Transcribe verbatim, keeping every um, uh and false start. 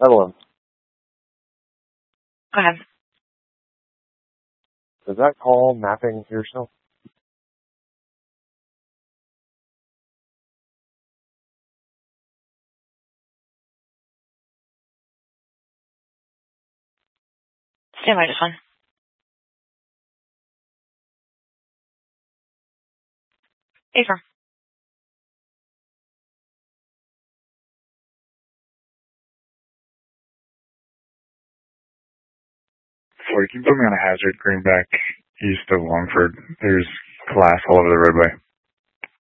Evelyn, Go ahead. does that call mapping your cell? Stand by just one. Hey, sir. Floyd, can you put me on a hazard, Greenback, east of Longford? There's glass all over the roadway.